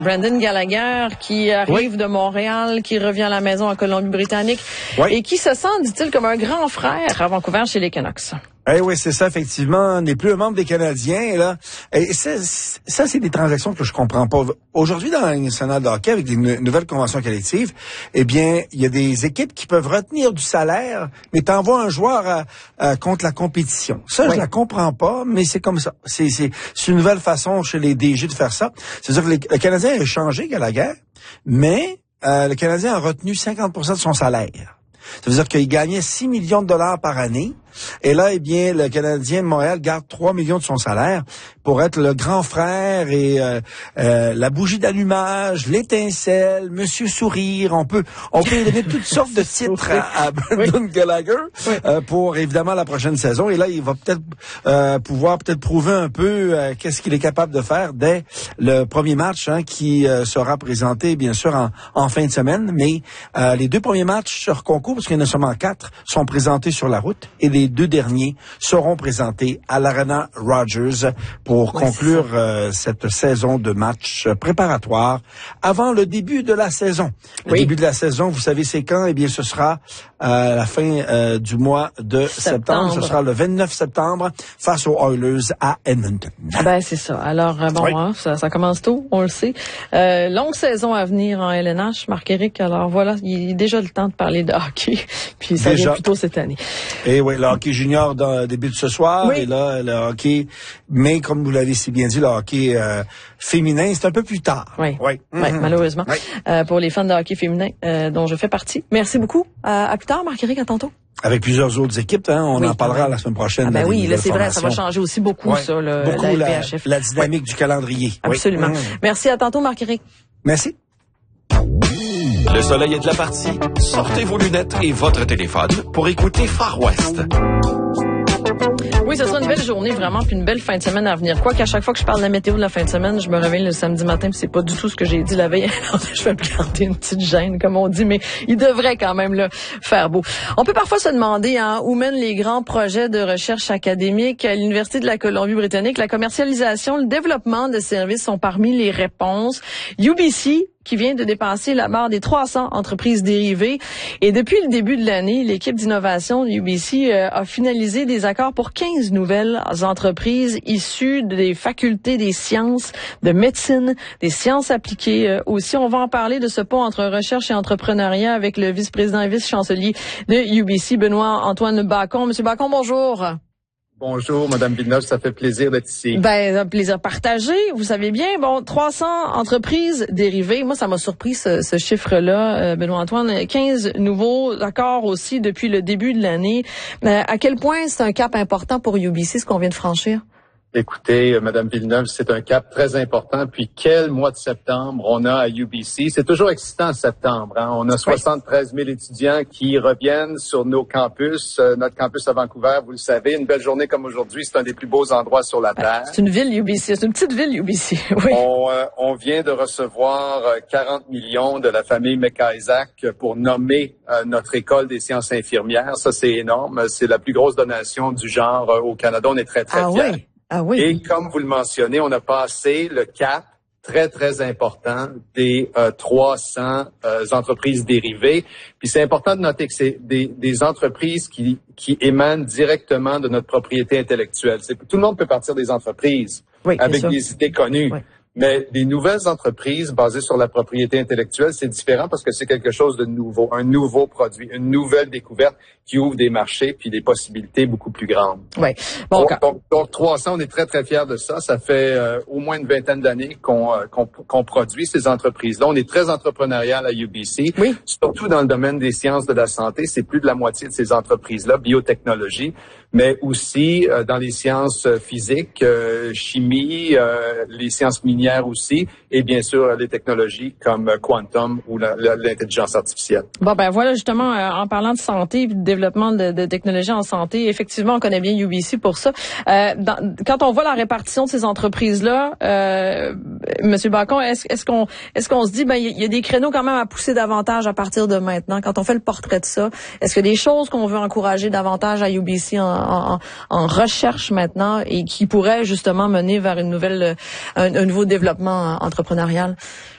Brendan Gallagher qui arrive de Montréal, qui revient à la maison en Colombie-Britannique et qui se sent, dit-il, comme un grand frère à Vancouver chez les Canucks. Oui, c'est ça, effectivement. N'est plus un membre des Canadiens, là. Et ça, c'est des transactions que je comprends pas. Aujourd'hui, dans la Ligue nationale de hockey, avec les nouvelles conventions collectives, eh bien, il y a des équipes qui peuvent retenir du salaire, mais t'envoies un joueur contre la compétition. Ça, je la comprends pas, mais c'est comme ça. C'est une nouvelle façon chez les DG de faire ça. C'est-à-dire que le Canadien a changé Gallagher, mais le Canadien a retenu 50% de son salaire. Ça veut dire qu'il gagnait 6 millions de dollars par année. Et là, eh bien, le Canadien de Montréal garde 3 millions de son salaire pour être le grand frère et la bougie d'allumage, l'étincelle, Monsieur Sourire. On peut donner toutes sortes de titres à Brendan Gallagher pour, évidemment, la prochaine saison. Et là, il va peut-être pouvoir prouver un peu qu'est-ce qu'il est capable de faire dès le premier match qui sera présenté, bien sûr, en fin de semaine. Mais les deux premiers matchs sur concours, parce qu'il y en a seulement 4, sont présentés sur la route. Et les deux derniers seront présentés à l'Arena Rogers pour conclure cette saison de matchs préparatoires avant le début de la saison. Le début de la saison, vous savez c'est quand? Eh bien, ce sera à la fin du mois de septembre. Ce sera le 29 septembre face aux Oilers à Edmonton. C'est ça. Alors, ça commence tôt, on le sait. Longue saison à venir en LNH, Marc-Éric. Alors voilà, il est déjà le temps de parler de hockey. Puis ça vient plus tôt cette année. Et oui, le hockey junior débute ce soir. Et là, le hockey, mais comme vous l'avez si bien dit, le hockey féminin, c'est un peu plus tard. Malheureusement. Pour les fans de hockey féminin dont je fais partie. Merci beaucoup. À plus tard, Marc-Éric, à tantôt. Avec plusieurs autres équipes, on en parlera la semaine prochaine. Là, c'est vrai, ça va changer aussi beaucoup, ça, la LPHF. La dynamique du calendrier. Absolument. Merci, à tantôt, Marc-Éric. Merci. Le soleil est de la partie. Sortez vos lunettes et votre téléphone pour écouter Far West. Oui, ce sera une belle journée, vraiment, puis une belle fin de semaine à venir. Quoi qu'à chaque fois que je parle de la météo de la fin de semaine, je me réveille le samedi matin, puis c'est pas du tout ce que j'ai dit la veille. Alors, je vais me garder une petite gêne, comme on dit, mais il devrait quand même faire beau. On peut parfois se demander où mènent les grands projets de recherche académique à l'Université de la Colombie-Britannique. La commercialisation, le développement de services sont parmi les réponses. UBC, qui vient de dépasser la barre des 300 entreprises dérivées. Et depuis le début de l'année, l'équipe d'innovation de UBC a finalisé des accords pour 15 nouvelles entreprises issues des facultés des sciences, de médecine, des sciences appliquées aussi. On va en parler de ce pont entre recherche et entrepreneuriat avec le vice-président et vice-chancelier de UBC, Benoît-Antoine Bacon. Monsieur Bacon, bonjour. Bonjour, Madame Villeneuve, ça fait plaisir d'être ici. Un plaisir partagé. Vous savez bien, 300 entreprises dérivées. Moi, ça m'a surpris ce chiffre-là, Benoît-Antoine. 15 nouveaux accords aussi depuis le début de l'année. À quel point c'est un cap important pour UBC, ce qu'on vient de franchir? Écoutez, Madame Villeneuve, c'est un cap très important. Puis quel mois de septembre on a à UBC. C'est toujours excitant en septembre. On a 73 000 étudiants qui reviennent sur nos campus. Notre campus à Vancouver, vous le savez, une belle journée comme aujourd'hui, c'est un des plus beaux endroits sur la Terre. C'est une ville UBC, c'est une petite ville UBC. Oui. On vient de recevoir 40 millions de la famille McIsaac pour nommer notre école des sciences infirmières. Ça, c'est énorme. C'est la plus grosse donation du genre au Canada. On est très, très fiers. Et comme vous le mentionnez, on a passé le cap très, très important des 300 entreprises dérivées. Puis c'est important de noter que c'est des entreprises qui émanent directement de notre propriété intellectuelle. Tout le monde peut partir des entreprises avec des idées connues. Mais des nouvelles entreprises basées sur la propriété intellectuelle, c'est différent parce que c'est quelque chose de nouveau, un nouveau produit, une nouvelle découverte qui ouvre des marchés puis des possibilités beaucoup plus grandes. Donc 300, on est très, très fiers de ça. Ça fait au moins une vingtaine d'années qu'on produit ces entreprises-là. On est très entrepreneurial à UBC, surtout dans le domaine des sciences de la santé. C'est plus de la moitié de ces entreprises-là, biotechnologie, mais aussi dans les sciences physiques, chimie, les sciences minières aussi, et bien sûr les technologies comme quantum ou l'intelligence artificielle. Voilà justement, en parlant de santé et de développement de technologies en santé, effectivement, on connaît bien UBC pour ça. Quand on voit la répartition de ces entreprises-là, Monsieur Bacon, est-ce qu'on se dit, il y a des créneaux quand même à pousser davantage à partir de maintenant? Quand on fait le portrait de ça, est-ce qu'il y a des choses qu'on veut encourager davantage à UBC en recherche maintenant et qui pourraient justement mener vers un nouveau développement entrepreneurial?